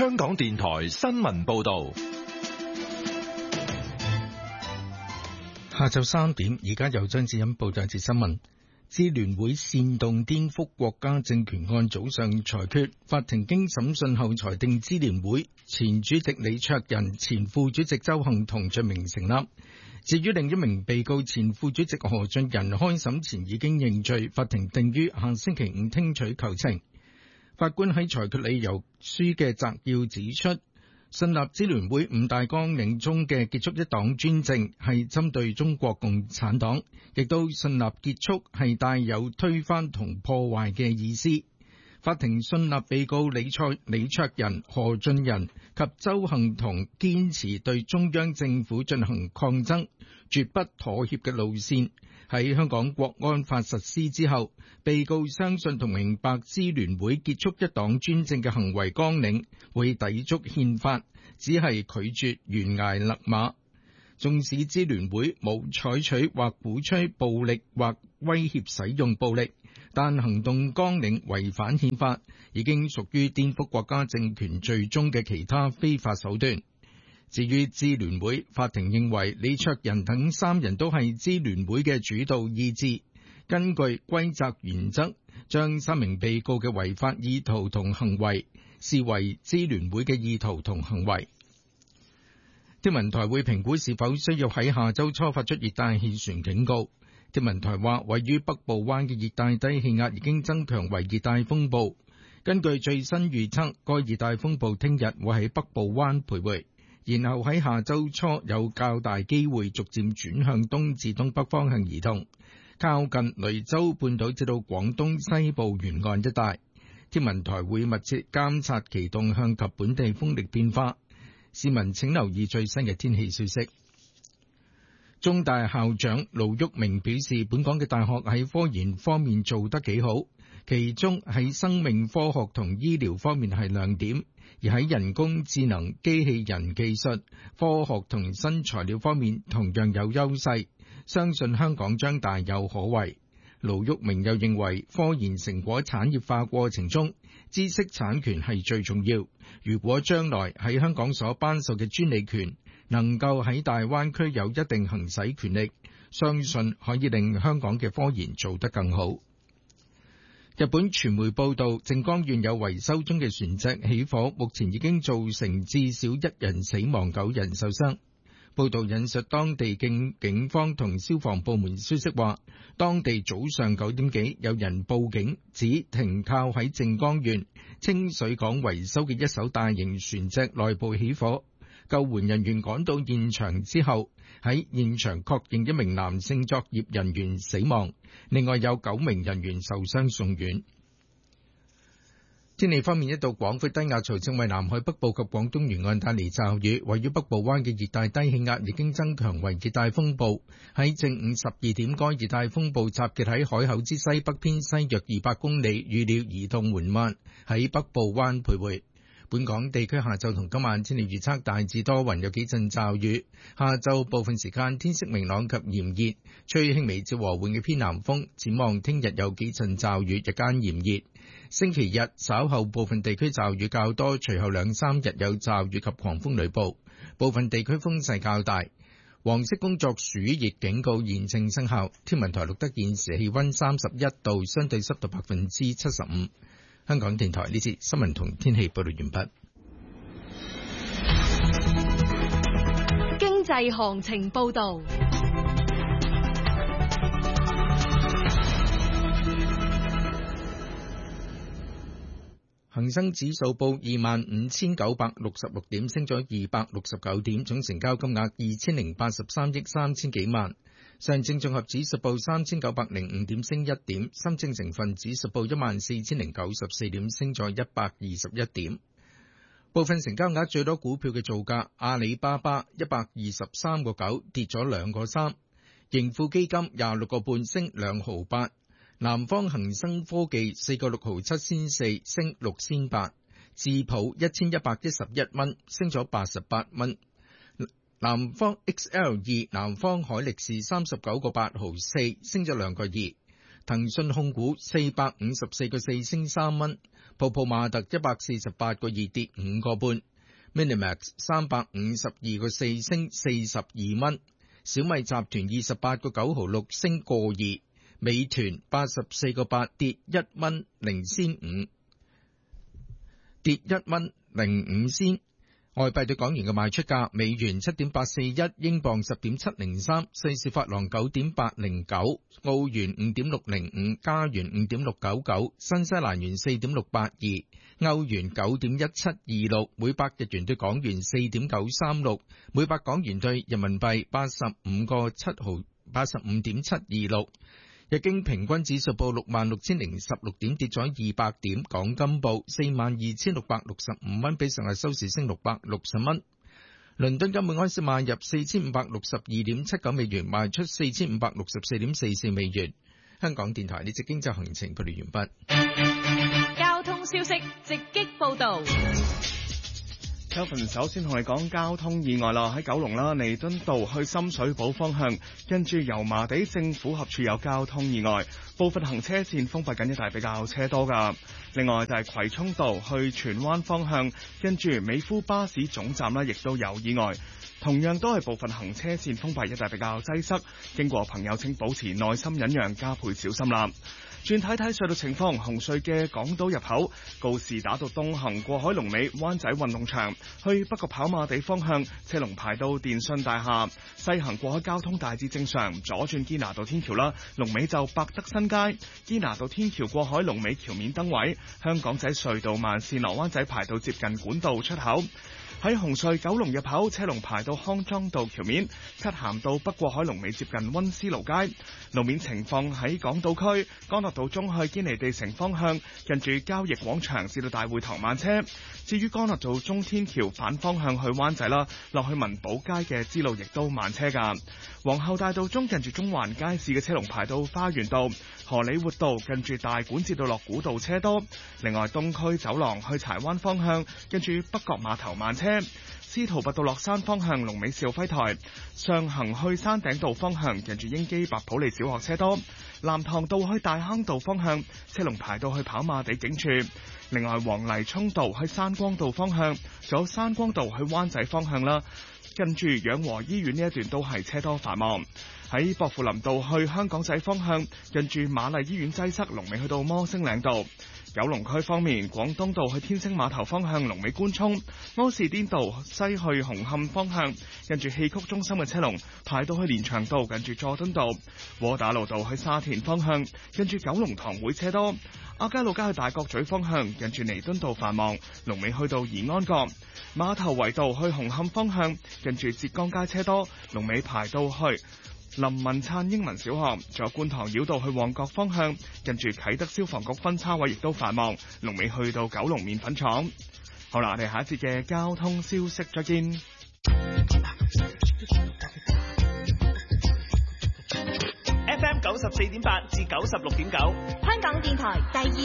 香港電台新聞報道。 下晝3點，而家由張志欣報道一節新聞。支聯會煽動顛覆國家政權案早上裁決，法庭經審訊後裁定支聯會前主席李卓人、前副主席鄒幸彤罪名成立。至於另一名被告前副主席何俊仁，開審前已經認罪，法庭定於下星期5聽取求情。法官喺裁決理由書嘅摘要指出，信納支聯會五大綱領中嘅結束一黨專政係針對中國共產黨，亦都信納結束係帶有推翻同破壞嘅意思。法庭信納被告李卓人、何俊仁及鄒幸彤堅持對中央政府進行抗爭，絕不妥協嘅路線。喺香港國安法實施之後，被告相信同明白支聯會結束一黨專政嘅行為綱領會抵觸憲法，只係拒絕懸崖勒馬。縱使支聯會冇採取或鼓吹暴力或威脅使用暴力，但行動綱領違反憲法，已經屬於顛覆國家政權罪中嘅其他非法手段。至於支聯會，法庭認為李卓人等3人都係支聯會嘅主導意志，根據歸責原則，將3名被告嘅違法意圖同行為視為支聯會嘅意圖同行為。天文台會評估是否需要喺下周初發出熱帶氣旋警告。天文台話，位於北部灣嘅熱帶低氣壓已經增強為熱帶風暴。根據最新預測，該熱帶風暴聽日會喺北部灣徘徊，然後喺下周初有較大機會逐漸轉向東至東北方向移動，靠近雷州半島至到廣東西部沿岸一帶。天文台會密切監察其動向及本地風力變化。市民請留意最新嘅天氣消息。中大校長盧煜明表示，本港嘅大學喺科研方面做得幾好，其中喺生命科學同醫療方面係亮點，而喺人工智能、機器人技術、科學同新材料方面同樣有優勢，相信香港將大有可為。盧煜明又認為，科研成果產業化過程中，知識產權係最重要。如果將來喺香港所頒授嘅專利權能夠喺大灣區有一定行使權力，相信可以令香港嘅科研做得更好。日本傳媒報道，靜岡縣有維修中嘅船隻起火，目前已經造成至少1人死亡、9人受傷。報道引述當地警方同消防部門消息話，當地早上9點幾有人報警，指停靠喺靜岡縣清水港維修嘅一艘大型船隻內部起火。救援人員趕到現場之後，喺現場確認1名男性作業人員死亡，另外有9名人員受傷送院。天氣方面，一道廣闊低壓槽正為南海北部及廣東沿岸帶嚟驟雨，位於北部灣嘅熱帶低氣壓已經增強為熱帶風暴。喺正午12點，該熱帶風暴集結喺海口之西北偏西約200公里，預料移動緩慢，喺北部灣徘徊。本港地區下晝同今晚天氣預測大致多雲，有幾陣驟雨。下晝部分時間天色明朗及炎熱，吹輕微至和緩嘅偏南風。展望聽日有幾陣驟雨，日間炎熱。星期日稍後部分地區驟雨較多，隨後2-3日有驟雨及狂風雷暴，部分地區風勢較大。黃色工作暑熱警告現正生效。天文台錄得現時氣溫31度，相對濕度75%。香港電台呢節新聞同天氣報道完畢。 經濟行情報道。 恒生指數報25,966點，升咗269點，總成交金額2083億3千幾萬。上證綜合指數報3905點，升1點。深證成分指數報14,094點，升咗121點。部分成交額最多股票嘅造價：阿里巴巴123個9，跌咗2個3；盈富基金26個半，升2毫8；南方恒生科技4個6毫7仙4，升6仙8；智普1111蚊，升咗88蚊。南方 XL2 南方海力士39個8毫4，升咗2個2。騰訊控股454個4，升3蚊。 泡泡瑪特148個2跌5個半 ，Minimax 352個4升42蚊，小米集團28個9毫6升個2，美團84個8跌1蚊0仙5，跌1蚊05仙。外幣對港元嘅賣出價：美元7.841，英鎊10.703，瑞士法郎9.809，澳元5.605，加元5.699，新西蘭元4.682，歐元9.1726，每百日元對港元4.936，每百港元對人民幣85.726。日經平均指數報66,016點，跌咗200點。港金報42,665蚊，比上日收市升660蚊。倫敦金每安士賣入4,562.79美元，賣出4,564.44美元。香港電台呢節經濟行程報道完畢。 交通消息直擊報道。 Kelvin 首先同你講交通意外啦，喺九龍啦，彌敦道去深水埗方向，跟住油麻地政府合署有交通意外，部分行車線封閉緊，一帶比較車多噶。另外就係葵涌道去荃灣方向，跟住美孚巴士總站啦，亦都有意外，同樣都係部分行車線封閉，一帶比較擠塞，經過朋友請保持耐心忍讓，加倍小心啦。轉睇睇隧道情況，紅隧嘅港島入口告士打道東行過海龍尾灣仔運動場，去北角跑馬地方向車龍排到電訊大廈，西行過海交通大致正常，左轉堅拿道天橋啦，龍尾就百德新街，堅拿道天橋過海龍尾橋面燈位，香港仔隧道慢線落灣仔排到接近管道出口。喺紅隧九龍入口車龍排到康莊道橋面，漆咸道北過海龍尾接近溫思勞街。路面情況喺港島區干諾道中去堅尼地城方向，近住交易廣場至到大會堂慢車。至於干諾道中天橋反方向去灣仔啦，落去文寶街嘅支路亦都慢車㗎。皇后大道中近住中環街市嘅車龍排到花園道，荷里活道近住大館至到樂古道車多。另外東區走廊去柴灣方向，近住北角碼頭慢車。司徒拔道落山方向龍尾兆輝台，上行去山頂道方向近住英基白普利小學車多。南塘道去大坑道方向車龍排到去跑馬地警署。另外黃泥涌道去山光道方向，仲有山光道去灣仔方向啦，近住養和醫院呢一段都係車多繁忙。喺薄扶林道去香港仔方向，近住瑪麗醫院擠塞，龍尾去到摩星嶺道。九龍區方面，廣東道去天星碼頭方向龍尾官涌，柯士甸道西去紅磡方向，近住戲曲中心嘅車龍排到去連翔道，近住佐敦道。窩打老道去沙田方向，近住九龍塘會車多。亞皆老街去大角咀方向，近住彌敦道繁忙，龍尾去到宜安閣。馬頭圍道去紅磡方向，近住浙江街車多，龍尾排到去林文燦英文小學。仲有觀塘繞道去旺角方向，近住啟德消防局分叉位亦都繁忙，龍尾去到九龍麵粉廠。好啦，我哋下一節嘅交通消息再見。 FM 94.8至96.9， 香港電台第二